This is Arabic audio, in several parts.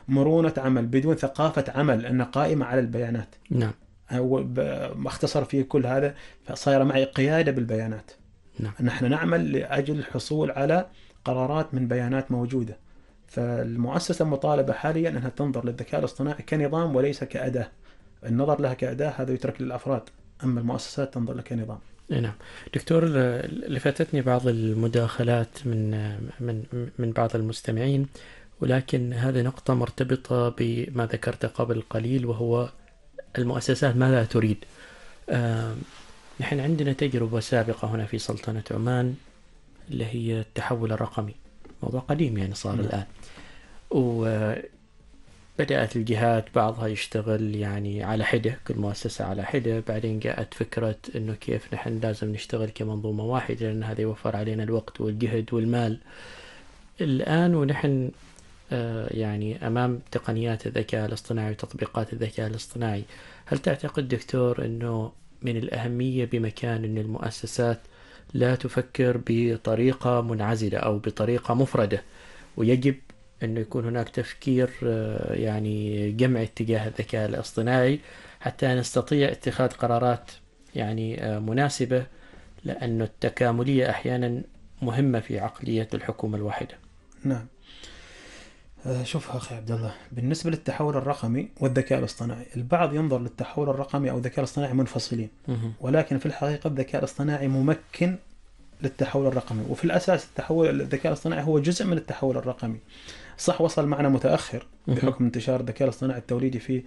مرونة عمل بدون ثقافة عمل أنها قائمة على البيانات. نعم. اختصر فيه كل هذا، فصار معي قيادة بالبيانات. نعم. نحن نعمل لأجل الحصول على قرارات من بيانات موجودة. فالمؤسسة مطالبة حاليا أنها تنظر للذكاء الاصطناعي كنظام وليس كأداة. النظر لها كأداة هذا يترك للأفراد، أما المؤسسات تنظر لها كنظام. نعم دكتور، لفتتني بعض المداخلات من بعض المستمعين، ولكن هذه نقطة مرتبطة بما ذكرت قبل قليل، وهو المؤسسات ماذا تريد. نحن عندنا تجربة سابقة هنا في سلطنة عمان اللي هي التحول الرقمي، موضوع قديم يعني صار الآن. وبدأت الجهات بعضها يشتغل يعني على حدة، كل مؤسسة على حدة. بعدين جاءت فكرة إنه كيف نحن لازم نشتغل كمنظومة واحدة، لأن هذا يوفر علينا الوقت والجهد والمال. الآن ونحن يعني أمام تقنيات الذكاء الاصطناعي وتطبيقات الذكاء الاصطناعي، هل تعتقد دكتور أنه من الأهمية بمكان أن المؤسسات لا تفكر بطريقة منعزلة أو بطريقة مفردة، ويجب أنه يكون هناك تفكير يعني جمعي اتجاه الذكاء الاصطناعي حتى نستطيع اتخاذ قرارات يعني مناسبة، لأن التكاملية أحيانا مهمة في عقلية الحكومة الواحدة؟ نعم. شوف أخي عبد الله، بالنسبة للتحول الرقمي والذكاء الاصطناعي، البعض ينظر للتحول الرقمي أو الذكاء الاصطناعي منفصلين، ولكن في الحقيقة الذكاء الاصطناعي ممكن للتحول الرقمي. وفي الأساس الذكاء الاصطناعي هو جزء من التحول الرقمي. صح وصل معنا متأخر بحكم انتشار الذكاء الاصطناعي التوليدي في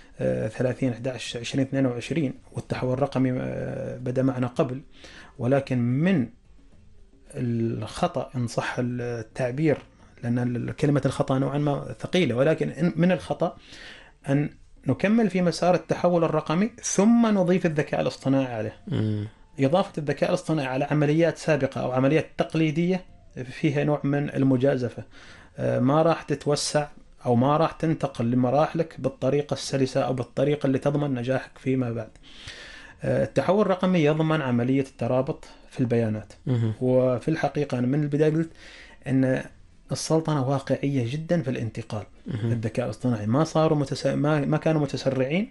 30/11/2022، والتحول الرقمي بدأ معنا قبل. ولكن من الخطأ إن صح التعبير، لأن كلمة الخطأ نوعا ما ثقيلة، ولكن من الخطأ أن نكمل في مسار التحول الرقمي ثم نضيف الذكاء الاصطناعي عليه. إضافة الذكاء الاصطناعي على عمليات سابقة أو عمليات تقليدية فيها نوع من المجازفة، ما راح تتوسع أو ما راح تنتقل لمراحلك بالطريقة السلسة أو بالطريقة اللي تضمن نجاحك فيما بعد. التحول الرقمي يضمن عملية الترابط في البيانات. وفي الحقيقة أنا من البداية قلت أن السلطنة واقعية جدا في الانتقال للذكاء الاصطناعي. ما صاروا ما كانوا متسرعين،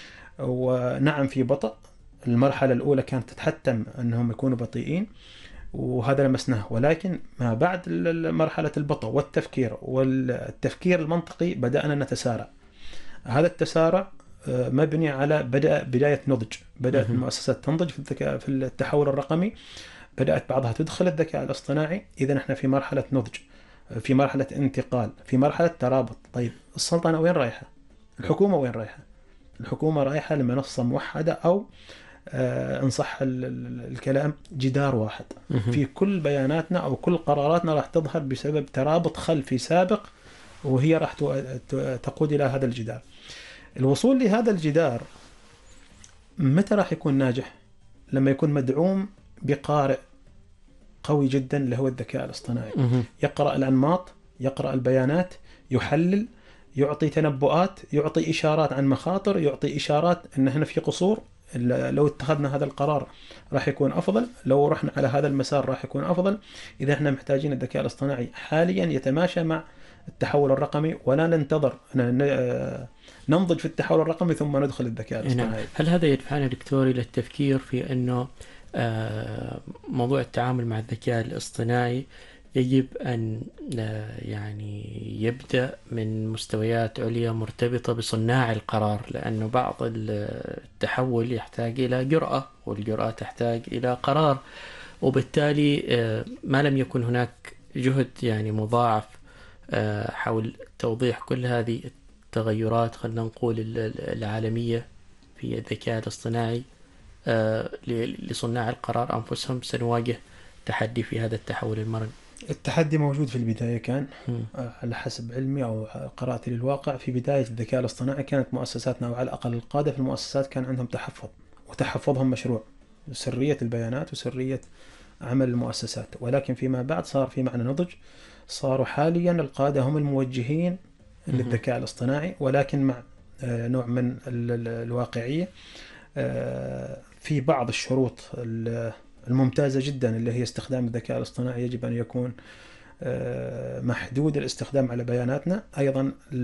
ونعم في بطء. المرحلة الأولى كانت تتحتم أنهم يكونوا بطيئين، وهذا لمسناه. ولكن ما بعد مرحلة البطء والتفكير المنطقي بدأنا نتسارع. هذا التسارع مبني على بداية نضج. بدأت المؤسسات تنضج في التحول الرقمي، بدأت بعضها تدخل الذكاء الاصطناعي. إذا احنا في مرحلة نضج، في مرحلة انتقال، في مرحلة ترابط. طيب السلطنة وين رايحة؟ الحكومة وين رايحة؟ الحكومة رايحة لمنصة موحدة، أو إن صح الكلام جدار واحد في كل بياناتنا أو كل قراراتنا راح تظهر بسبب ترابط خلفي سابق، وهي راح تقود إلى هذا الجدار. الوصول لهذا الجدار متى راح يكون ناجح؟ لما يكون مدعوم بقارئ قوي جدا اللي هو الذكاء الاصطناعي. يقرأ الأنماط، يقرأ البيانات، يحلل، يعطي تنبؤات، يعطي إشارات عن مخاطر، يعطي إشارات أن هنا في قصور، لو اتخذنا هذا القرار راح يكون أفضل، لو رحنا على هذا المسار راح يكون أفضل. إذا احنا محتاجين الذكاء الاصطناعي حاليا يتماشى مع التحول الرقمي، ولا ننتظر ننضج في التحول الرقمي ثم ندخل الذكاء الاصطناعي. هل هذا يدفعنا دكتور إلى التفكير في أنه موضوع التعامل مع الذكاء الاصطناعي يجب أن يعني يبدأ من مستويات عليا مرتبطة بصناع القرار، لأنه بعض التحول يحتاج إلى جرأة، والجرأة تحتاج إلى قرار، وبالتالي ما لم يكن هناك جهد يعني مضاعف حول توضيح كل هذه التغيرات، خلينا نقول العالمية في الذكاء الاصطناعي لصناع القرار أنفسهم، سنواجه تحدي في هذا التحول المرن. التحدي موجود في البداية كان على حسب علمي أو قراءتي للواقع. في بداية الذكاء الاصطناعي كانت مؤسساتنا، أو على الأقل القادة في المؤسسات، كان عندهم تحفظ، وتحفظهم مشروع، سرية البيانات وسرية عمل المؤسسات. ولكن فيما بعد صار في معنى نضج، صاروا حاليا القادة هم الموجهين للذكاء الاصطناعي، ولكن مع نوع من الواقعية في بعض الشروط الممتازة جدا اللي هي استخدام الذكاء الاصطناعي يجب أن يكون محدود الاستخدام على بياناتنا. أيضا